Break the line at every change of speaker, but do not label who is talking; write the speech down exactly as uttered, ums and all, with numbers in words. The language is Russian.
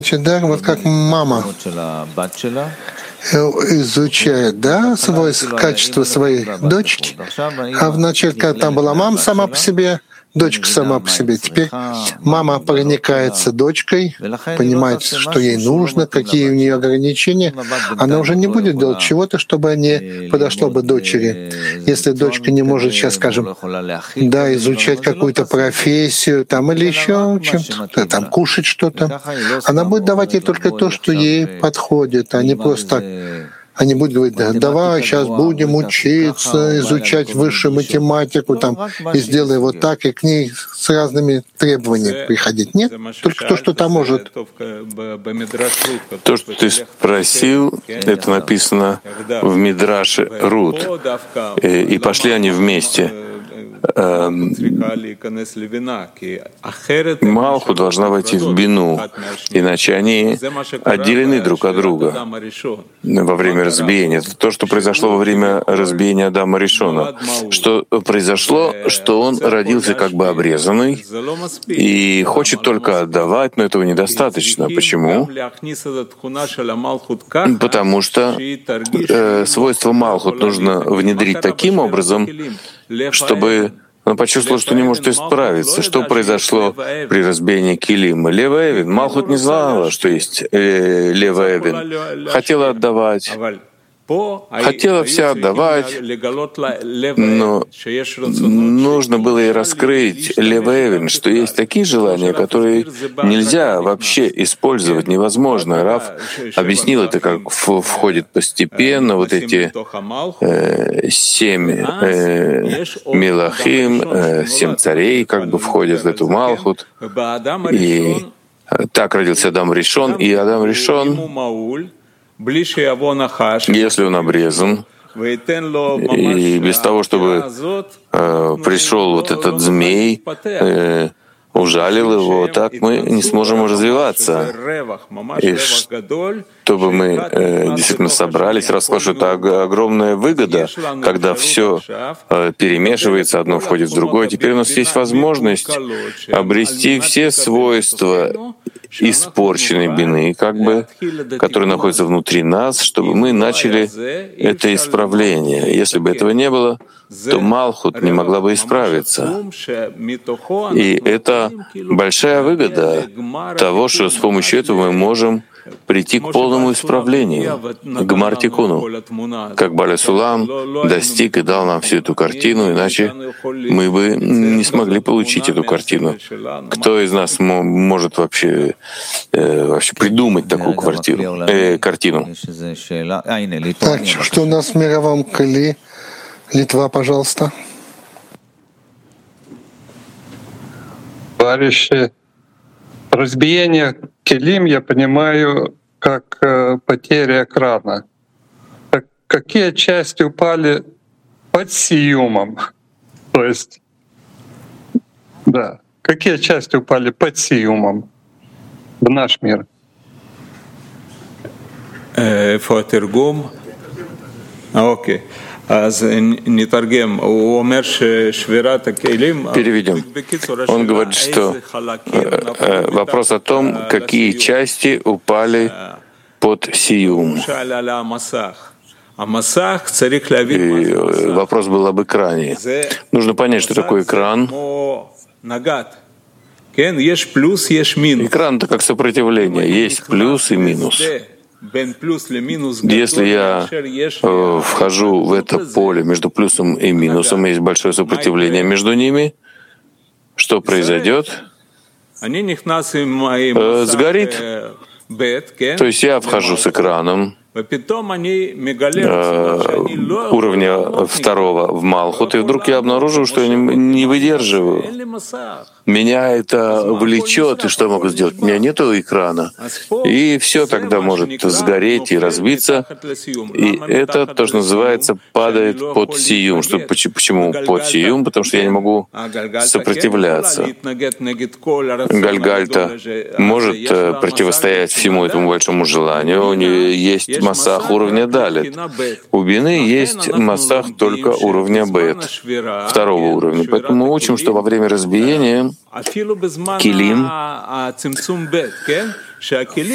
передаете дар, вот как мама изучает, да, свойства, качества своей дочки, а вначале, когда там была мама сама по себе, дочка сама по себе. Теперь мама проникается дочкой, понимает, что ей нужно, какие у нее ограничения. Она уже не будет делать чего-то, чтобы не подошло бы дочери. Если дочка не может сейчас, скажем, да, изучать какую-то профессию там, или еще чем-то, там, кушать что-то, она будет давать ей только то, что ей подходит, а не просто так. Они будут говорить: да, давай, сейчас будем учиться, изучать высшую математику, там, и сделай вот так, и к ней с разными требованиями приходить. Нет, только то, что там может.
То, что ты спросил, это написано в Мидраше Рут, и пошли они вместе. Малху должна войти в бину, иначе они отделены друг от друга во время разбиения. Это то, что произошло во время разбиения Адама Ришона. Что произошло, что он родился как бы обрезанный и хочет только отдавать, но этого недостаточно. Почему? Потому что э, свойство Малхут нужно внедрить таким образом, чтобы он почувствовал, что не может исправиться. Что произошло при разбиении Килима? Лева Эвин. Малхут не знала, что есть э, Лева Эвин. Хотела отдавать. Хотела все отдавать, но нужно было ей раскрыть Лева Эвин, что есть такие желания, которые нельзя вообще использовать, невозможно. Рав объяснил это, как входит постепенно вот эти э, семь э, милахим, э, семь царей как бы входят в эту Малхут. И так родился Адам Ришон, и Адам Ришон, если он обрезан, и без того, чтобы э, пришел вот этот змей, э, ужалил его, так мы не сможем развиваться. И чтобы мы э, действительно собрались, расскажу, что это огромная выгода, когда все э, перемешивается, одно входит в другое. Теперь у нас есть возможность обрести все свойства испорченной бины, как бы, которые находятся внутри нас, чтобы мы начали это исправление. Если бы этого не было, то Малхут не могла бы исправиться. И это большая выгода того, что с помощью этого мы можем прийти к полному исправлению, к Мартикуну, как Баля Сулам достиг и дал нам всю эту картину, иначе мы бы не смогли получить эту картину. Кто из нас может вообще, э, вообще придумать такую квартиру, э, картину?
Так, что у нас в мировом Кли? Литва, пожалуйста.
Товарищи, разбиение Келим я понимаю как э, потеря экрана. Так какие части упали под сиюмом? То есть, да, какие части упали под сиюмом в наш мир?
Фотергум. Окей.
Переведем. Он говорит, что э, вопрос о том, какие части упали под сиюм. И вопрос был об экране. Нужно понять, что такое экран. Экран — это как сопротивление. Есть плюс и минус. Если я э, вхожу в это поле между плюсом и минусом, есть большое сопротивление между ними, что произойдет? Э, сгорит. То есть я вхожу с экраном э, уровня второго в Малхут, и вдруг я обнаруживаю, что я не, не выдерживаю. Меня это влечет, и что я могу сделать? У меня нету экрана. И все тогда может сгореть и разбиться. И это то, что называется, падает под сиюм. Что, почему под сиюм? Потому что я не могу сопротивляться. Гальгальта может противостоять всему этому большому желанию. У нее есть массах уровня далит. У бины есть массах только уровня бет, второго уровня. Поэтому мы учим, что во время разбиения Килим